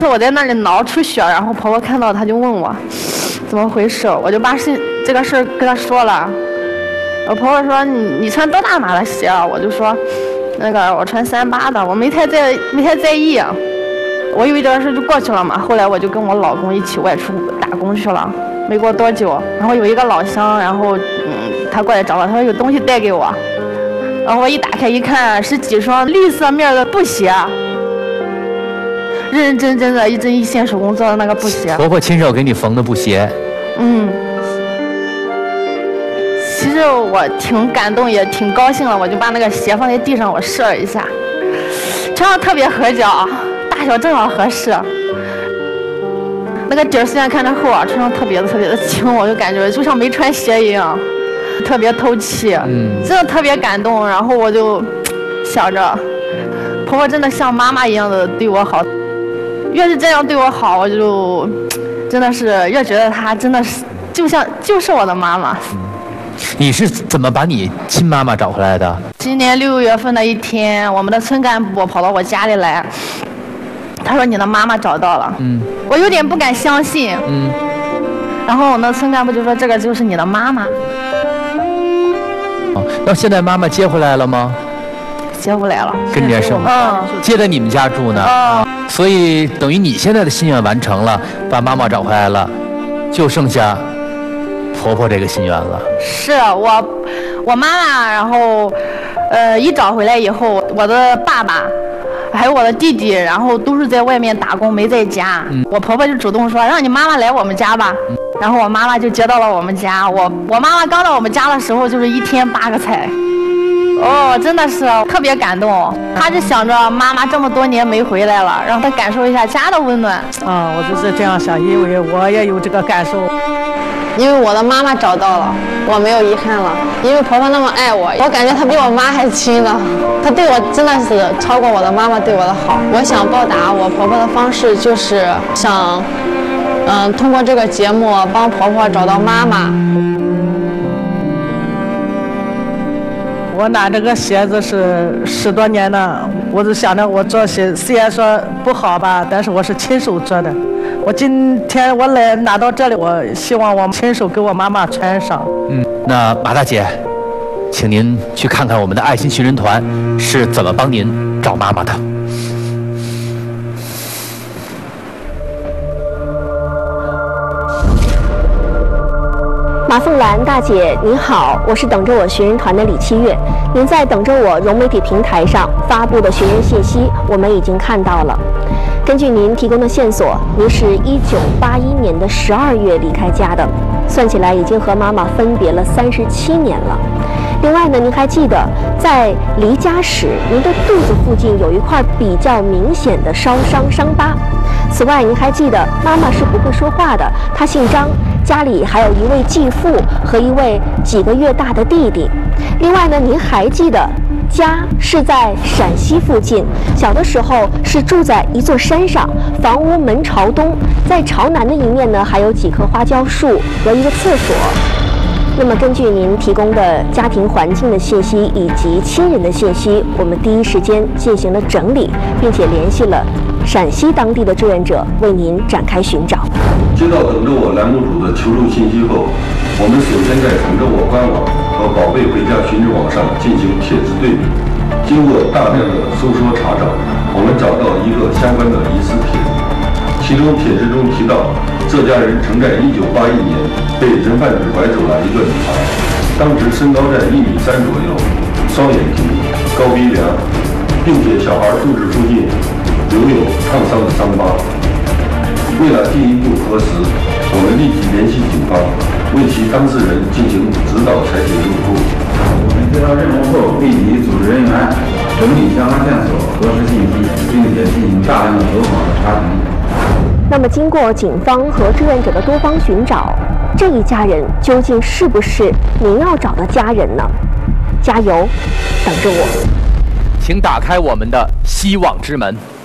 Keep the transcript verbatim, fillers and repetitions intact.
我在那里挠出血，然后婆婆看到，她就问我怎么回事，我就把事这个事儿跟她说了。我婆婆说你你穿多大码的鞋啊？我就说那个我穿三八的，我没太在没太在意，我以为这个事就过去了嘛。后来我就跟我老公一起外出打工去了，没过多久，然后有一个老乡，然后嗯他过来找我，他说有东西带给我，然后我一打开一看是几双绿色面的布鞋。认认真真的一针一线手工做的那个布鞋， 婆婆亲手给你缝的布鞋。 嗯，其实我挺感动，也挺高兴的。我就把那个鞋放在地上，我试了一下，穿上特别合脚，大小正好合适。那个底儿虽然看着厚啊，穿上特别的特别的轻，我就感觉就像没穿鞋一样，特别透气。嗯，真的特别感动。然后我就想着，婆婆真的像妈妈一样的对我好。越是这样对我好，我就真的是越觉得她真的是就像就是我的妈妈。 你是怎么把你亲妈妈找回来的？ 今年六月份的一天，我们的村干部跑到我家里来，他说你的妈妈找到了。嗯，我有点不敢相信。嗯，然后我那村干部就说这个就是你的妈妈。 哦，那现在妈妈接回来了吗？ 接回来了， 跟你生活，嗯，接在你们家住呢。嗯。所以等于你现在的心愿完成了，把妈妈找回来了，就剩下婆婆这个心愿了。 是我，我妈妈，然后，呃，一找回来以后，我的爸爸，还有我的弟弟，然后都是在外面打工，没在家。嗯、我婆婆就主动说，让你妈妈来我们家吧。嗯、然后我妈妈就接到了我们家。我我妈妈刚到我们家的时候，就是一天八个菜。哦，真的是特别感动。他就想着妈妈这么多年没回来了，让她感受一下家的温暖。 啊，我就是这样想，因为我也有这个感受。 因为我的妈妈找到了，我没有遗憾了。因为婆婆那么爱我，我感觉她比我妈还亲呢。她对我真的是超过我的妈妈对我的好。我想报答我婆婆的方式就是想，嗯、呃，通过这个节目帮婆婆找到妈妈。 我拿这个鞋子是十多年了，我就想着我做鞋虽然说不好吧，但是我是亲手做的。我今天我来拿到这里，我希望我亲手给我妈妈穿上。 嗯，那马大姐，请您去看看我们的爱心寻人团是怎么帮您找妈妈的。 马凤兰大姐您好，我是等着我寻人团的李七月。您在等着我融媒体平台上发布的寻人信息，我们已经看到了。根据您提供的线索，您是一九八一年的十二月离开家的，算起来已经和妈妈分别了三十七年了。另外呢，您还记得在离家时，您的肚子附近有一块比较明显的烧伤伤疤。此外，您还记得妈妈是不会说话的，她姓张，家里还有一位继父和一位几个月大的弟弟。另外呢，您还记得家是在陕西附近，小的时候是住在一座山上，房屋门朝东，在朝南的一面呢还有几棵花椒树和一个厕所。那么根据您提供的家庭环境的信息以及亲人的信息，我们第一时间进行了整理，并且联系了陕西当地的志愿者为您展开寻找。 接到等着我栏目组的求助信息后，我们首先在等着我官网和宝贝回家寻址网上进行帖子对比，经过大量的搜索查找，我们找到一个相关的疑似帖子，其中帖子中提到这家人曾在一九八一年被人贩子拐走了一个女孩，当时身高在一米三左右，双眼皮，高鼻梁，并且小孩肚子附近留有烫伤的伤疤。为了进一步核实，我们立即联系警方，为其当事人进行指导采取入库。 我们接到任务后，立即组织人员整理相关线索、核实信息，并且进行大量的走访和查询。 那么，经过警方和志愿者的多方寻找，这一家人究竟是不是您要找的家人呢？加油，等着我！ 请打开我们的希望之门。